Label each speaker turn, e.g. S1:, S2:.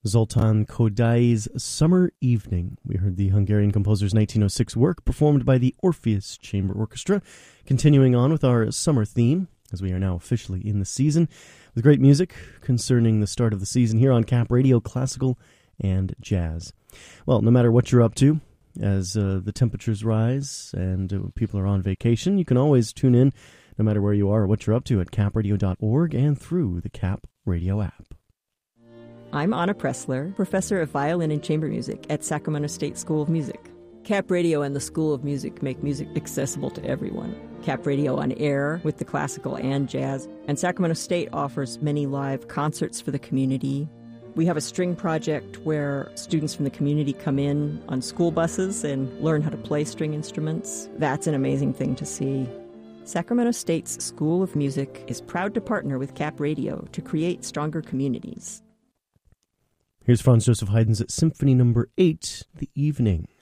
S1: Zoltán Kodály's Summer Evening. We heard the Hungarian composer's 1906 work performed by the Orpheus Chamber Orchestra, continuing on with our summer theme, as we are now officially in the season, with great music concerning the start of the season here on Cap Radio, classical and jazz. Well, no matter what you're up to, as the temperatures rise and people are on vacation, you can always tune in, no matter where you are or what you're up to, at capradio.org and through the Cap Radio app.
S2: I'm Anna Pressler, professor of violin and chamber music at Sacramento State School of Music. Cap Radio and the School of Music make music accessible to everyone. Cap Radio on air with the classical and jazz, and Sacramento State offers many live concerts for the community. We have a string project where students from the community come in on school buses and learn how to play string instruments. That's an amazing thing to see. Sacramento State's School of Music is proud to partner with Cap Radio to create stronger communities.
S1: Here's Franz Joseph Haydn's Symphony No. 8, The Evening.